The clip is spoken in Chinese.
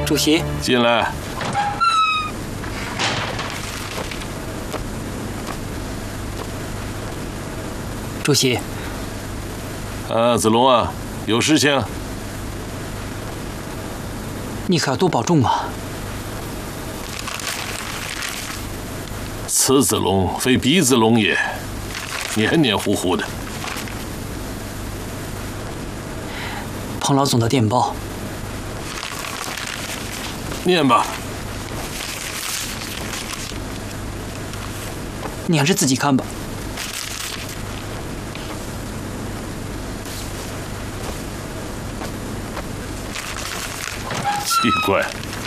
主席， 进来。 主席。 子龙啊，有事情？ 你可要多保重啊！ 此子龙非彼子龙也，黏黏糊糊的。 彭老总的电报， 念吧。 你还是自己看吧。 奇怪，